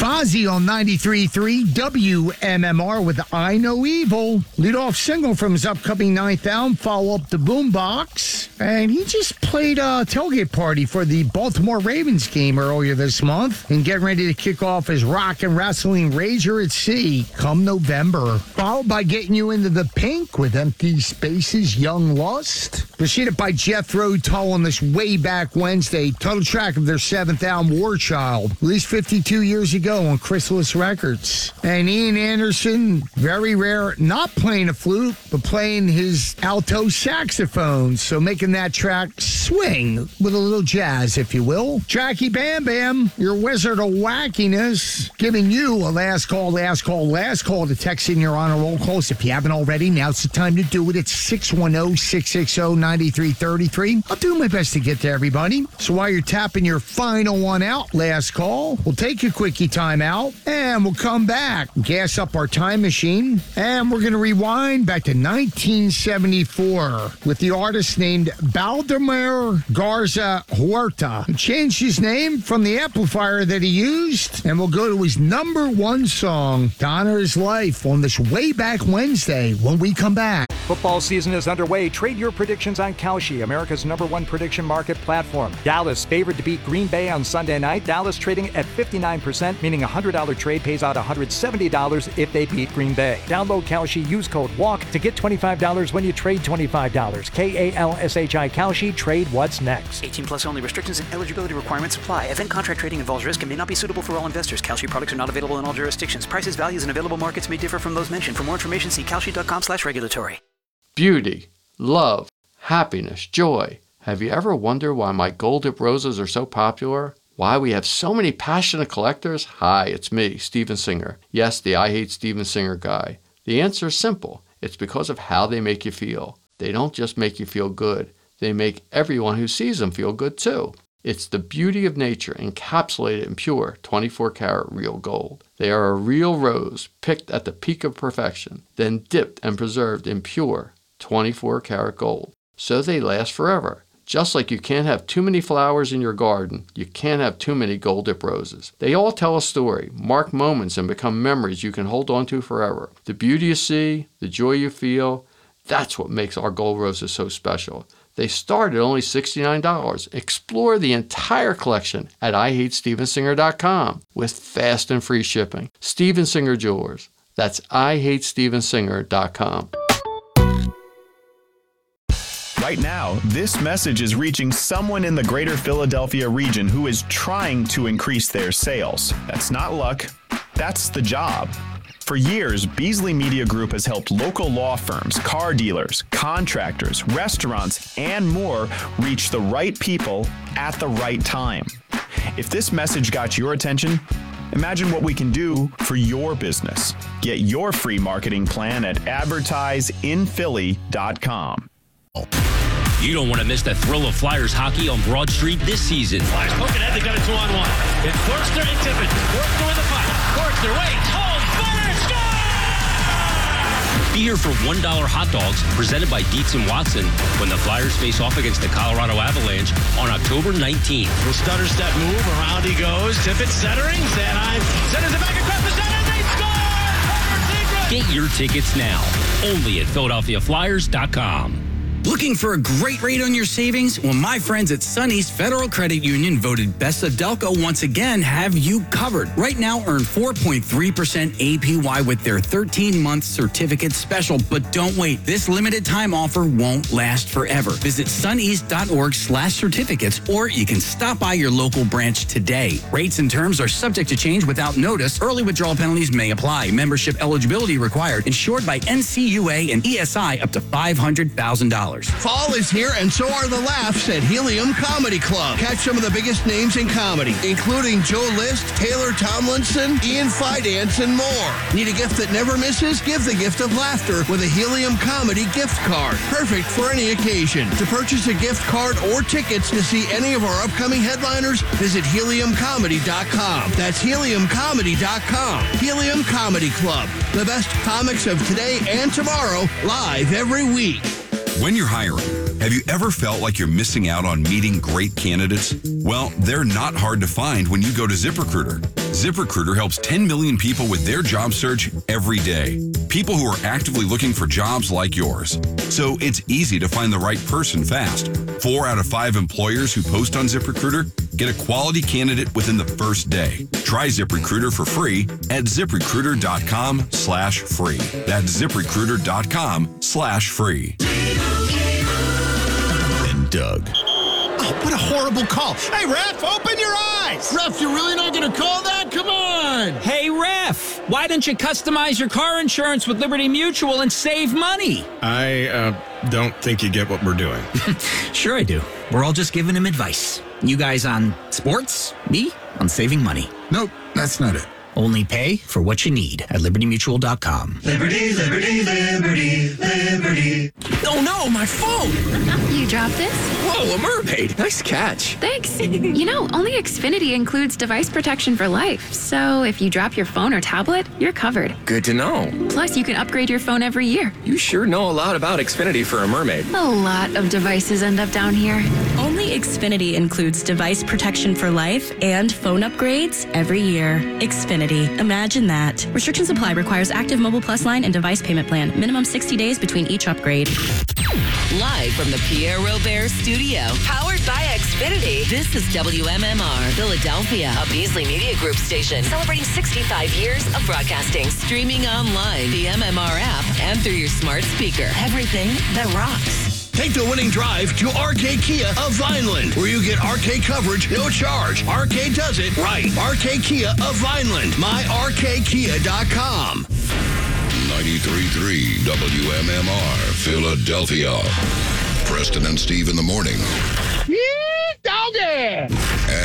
Fozzy on 93.3 WMMR with I Know Evil. Leadoff single from his upcoming ninth album, Follow Up the Boombox. And he just played a tailgate party for the Baltimore Ravens game earlier this month and getting ready to kick off his rock and wrestling Rager at Sea come November. Followed by getting you into the pink with Empty Spaces, Young Lust. Preceded by Jethro Tull on this way back Wednesday. Title track of their seventh album, War Child, released 52 years ago on Chrysalis Records. And Ian Anderson, very rare, not playing a flute, but playing his alto saxophone. So making that track swing with a little jazz, if you will. Jackie Bam Bam, your wizard of wackiness, giving you a last call to text in your honor roll calls. If you haven't already, now's the time to do it. It's 610-660-9333. I'll do my best to get to everybody. So while you're tapping your final one out, last call, we'll take a quickie time out and we'll come back, gas up our time machine, and we're going to rewind back to 1974 with the artist named Baldemar Garza Huerta, who changed his name from the amplifier that he used, and we'll go to his number one song to honor his life on this way back Wednesday when we come back. Football season is underway. Trade your predictions on Kalshi, America's #1 prediction market platform. Dallas favored to beat Green Bay on Sunday night. Dallas trading at 59%, meaning a $100 trade pays out $170 if they beat Green Bay. Download Kalshi, use code WALK to get $25 when you trade $25. KALSHI Kalshi, trade what's next. 18 plus only. Restrictions and eligibility requirements apply. Event contract trading involves risk and may not be suitable for all investors. Kalshi products are not available in all jurisdictions. Prices, values, and available markets may differ from those mentioned. For more information, see kalshi.com/regulatory. Beauty, love, happiness, joy. Have you ever wondered why my gold dip roses are so popular? Why we have so many passionate collectors? Hi, it's me, Steven Singer. Yes, the I Hate Steven Singer guy. The answer is simple. It's because of how they make you feel. They don't just make you feel good. They make everyone who sees them feel good too. It's the beauty of nature encapsulated in pure 24-karat real gold. They are a real rose picked at the peak of perfection, then dipped and preserved in pure 24-karat gold. So they last forever. Just like you can't have too many flowers in your garden, you can't have too many gold dip roses. They all tell a story, mark moments, and become memories you can hold on to forever. The beauty you see, the joy you feel, that's what makes our gold roses so special. They start at only $69. Explore the entire collection at IHateStevenSinger.com with fast and free shipping. Steven Singer Jewelers. That's IHateStevenSinger.com. Right now, this message is reaching someone in the greater Philadelphia region who is trying to increase their sales. That's not luck. That's the job. For years, Beasley Media Group has helped local law firms, car dealers, contractors, restaurants, and more reach the right people at the right time. If this message got your attention, imagine what we can do for your business. Get your free marketing plan at advertiseinphilly.com. You don't want to miss the thrill of Flyers hockey on Broad Street this season. Flyers poking ahead, they got a 2-on-1. It's Forster and Tippett. Forster with the puck. Forster waits, holds, fire, score! Be here for $1 hot dogs presented by Dietz & Watson when the Flyers face off against the Colorado Avalanche on October 19th. Little stutter step move, around he goes. Tippett centering, Sanheim centers it back across the center, they score! Get your tickets now, only at PhiladelphiaFlyers.com. Looking for a great rate on your savings? Well, my friends at Sun East Federal Credit Union, voted Best of Delco once again, have you covered. Right now, earn 4.3% APY with their 13-month certificate special. But don't wait. This limited time offer won't last forever. Visit suneast.org/certificates, or you can stop by your local branch today. Rates and terms are subject to change without notice. Early withdrawal penalties may apply. Membership eligibility required. Insured by NCUA and ESI up to $500,000. Fall is here, and so are the laughs at Helium Comedy Club. Catch some of the biggest names in comedy, including Joe List, Taylor Tomlinson, Ian Fidance, and more. Need a gift that never misses? Give the gift of laughter with a Helium Comedy gift card. Perfect for any occasion. To purchase a gift card or tickets to see any of our upcoming headliners, visit HeliumComedy.com. That's HeliumComedy.com. Helium Comedy Club. The best comics of today and tomorrow, live every week. When you're hiring, have you ever felt like you're missing out on meeting great candidates? Well, they're not hard to find when you go to ZipRecruiter. ZipRecruiter helps 10 million people with their job search every day. People who are actively looking for jobs like yours. So it's easy to find the right person fast. 4 out of 5 employers who post on ZipRecruiter get a quality candidate within the first day. Try ZipRecruiter for free at ZipRecruiter.com/free. That's ZipRecruiter.com/free. And Doug. Oh, what a horrible call. Hey, ref, open your eyes. Ref, you're really not going to call that? Come on. Hey, ref, why don't you customize your car insurance with Liberty Mutual and save money? I don't think you get what we're doing. Sure I do. We're all just giving him advice. You guys on sports, me on saving money. Nope, that's not it. Only pay for what you need at LibertyMutual.com. Liberty, liberty, liberty, liberty. Oh no, my phone! You dropped this? Whoa, a mermaid. Nice catch. Thanks. You know, only Xfinity includes device protection for life. So if you drop your phone or tablet, you're covered. Good to know. Plus, you can upgrade your phone every year. You sure know a lot about Xfinity for a mermaid. A lot of devices end up down here. Only Xfinity includes device protection for life and phone upgrades every year. Xfinity. Imagine that. Restrictions apply. Requires active Mobile Plus line and device payment plan. Minimum 60 days between each upgrade. Live from the Pierre Robert Studio. Powered by Xfinity. This is WMMR Philadelphia, a Beasley Media Group station celebrating 65 years of broadcasting. Streaming online, the MMR app, and through your smart speaker. Everything that rocks. Take the winning drive to RK Kia of Vineland, where you get RK coverage, no charge. RK does it right. RK Kia of Vineland. MyRKKia.com. 93.3 WMMR, Philadelphia. Preston and Steve in the morning. Doggy!